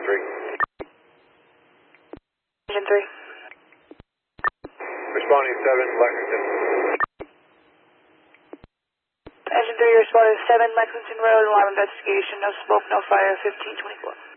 Engine 3. Engine 3. Responding 7, Lexington. Engine 3, you're responding 7, Lexington Road, alarm investigation, no smoke, no fire, 1524.